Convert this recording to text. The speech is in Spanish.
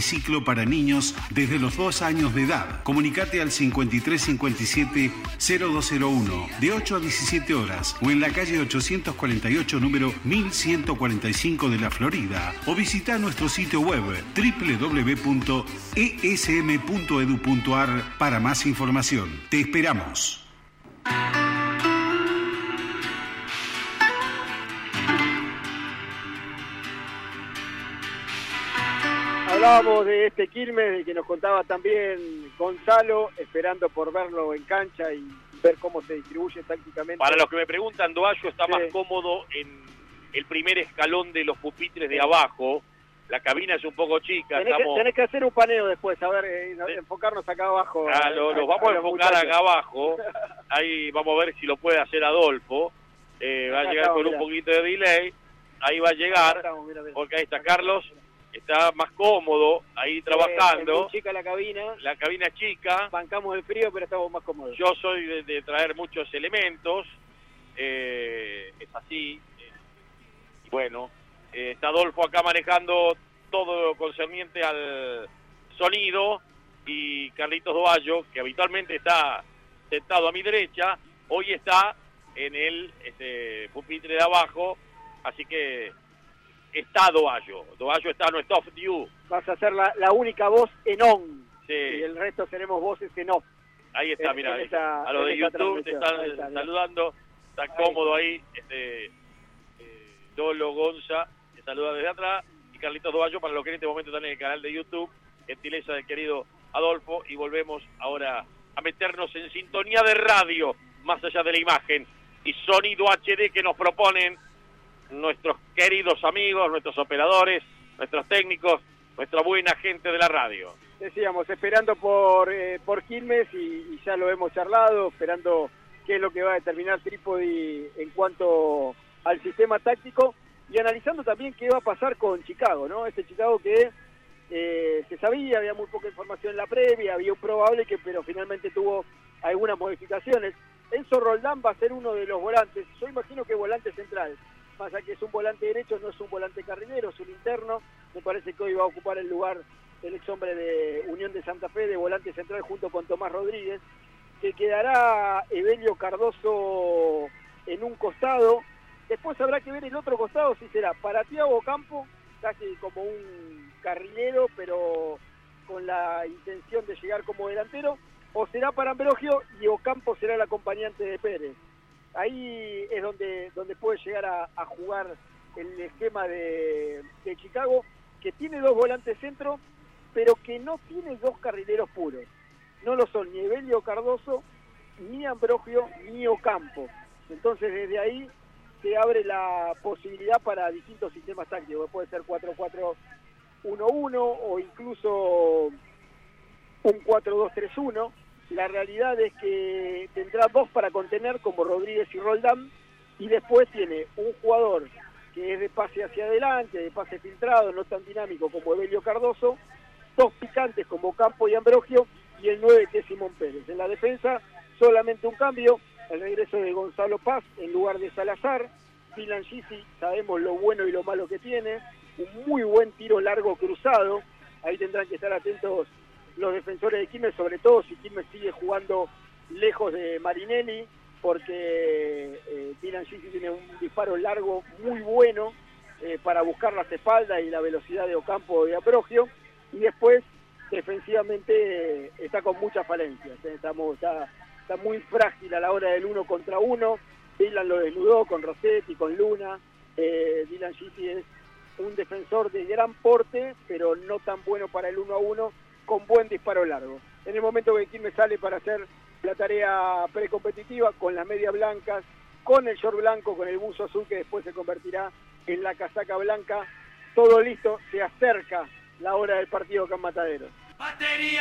biciclo para niños desde los 2 años de edad. Comunicate al 5357-0201 de 8 a 17 horas o en la calle 848 número 1145 de la Florida, o visita nuestro sitio web www.esm.edu.ar para más información. Te esperamos. Hablábamos de este Quilmes, de que nos contaba también Gonzalo, esperando por verlo en cancha y ver cómo se distribuye tácticamente. Para los que me preguntan, Doayo está más cómodo en el primer escalón de los pupitres de abajo. La cabina es un poco chica. Tenés que hacer un paneo después, a ver, enfocarnos acá abajo. Los vamos a enfocar acá abajo. Ahí vamos a ver si lo puede hacer Adolfo. Va a llegar con un poquito de delay. Ahí va a llegar, porque ahí está Carlos. Está más cómodo ahí trabajando. Es muy chica la cabina. La cabina es chica. Bancamos el frío, pero estamos más cómodos. Yo soy de traer muchos elementos. Es así. Y bueno, está Adolfo acá manejando todo lo concerniente al sonido. Y Carlitos Doayo, que habitualmente está sentado a mi derecha, hoy está en el pupitre de abajo. Así que está Doayo está, no está off you. Vas a ser la única voz en on. Sí. Y el resto tenemos voces en off. Ahí está, mira, a los de YouTube te están saludando, está cómodo ahí, Dolo Gonza, te saluda desde atrás, y Carlitos Doayo, para los que en este momento están en el canal de YouTube, gentileza del querido Adolfo, y volvemos ahora a meternos en sintonía de radio, más allá de la imagen, y sonido HD que nos proponen nuestros queridos amigos, nuestros operadores, nuestros técnicos, nuestra buena gente de la radio. Decíamos, esperando por Quilmes y ya lo hemos charlado, esperando qué es lo que va a determinar Trípodi en cuanto al sistema táctico y analizando también qué va a pasar con Chicago, ¿no? Este Chicago que se sabía, había muy poca información en la previa, había un probable pero finalmente tuvo algunas modificaciones. Enzo Roldán va a ser uno de los volantes, yo imagino que volante central. Más allá que es un volante derecho, no es un volante carrilero, es un interno. Me parece que hoy va a ocupar el lugar del ex hombre de Unión de Santa Fe, de volante central, junto con Tomás Rodríguez. Que quedará Evelio Cardoso en un costado. Después habrá que ver el otro costado si será para Thiago Ocampo, casi como un carrilero, pero con la intención de llegar como delantero, o será para Ambrogio y Ocampo será el acompañante de Pérez. Ahí es donde puede llegar a jugar el esquema de Chicago, que tiene 2 volantes centro, pero que no tiene 2 carrileros puros. No lo son ni Evelio Cardoso, ni Ambrogio, ni Ocampo. Entonces desde ahí se abre la posibilidad para distintos sistemas tácticos. Puede ser 4-4-1-1 o incluso un 4-2-3-1. La realidad es que tendrá 2 para contener, como Rodríguez y Roldán, y después tiene un jugador que es de pase hacia adelante, de pase filtrado, no tan dinámico como Evelio Cardoso, 2 picantes como Ocampo y Ambrogio, y el 9 que es Simón Pérez. En la defensa solamente un cambio, el regreso de Gonzalo Paz en lugar de Salazar. Dylan Gisi, sabemos lo bueno y lo malo que tiene, un muy buen tiro largo cruzado, ahí tendrán que estar atentos los defensores de Quilmes, sobre todo si Quilmes sigue jugando lejos de Marinelli, porque Dylan Gisi tiene un disparo largo muy bueno para buscar las espaldas y la velocidad de Ocampo y Ambrogio, y después defensivamente está con muchas falencias, está muy frágil a la hora del 1 contra 1. Dylan lo desnudó con Rossetti, con Luna. Dylan Gisi es un defensor de gran porte, pero no tan bueno para el 1-1, con buen disparo largo. En el momento que Quilmes sale para hacer la tarea precompetitiva, con las medias blancas, con el short blanco, con el buzo azul que después se convertirá en la casaca blanca, todo listo, se acerca la hora del partido acá en Mataderos.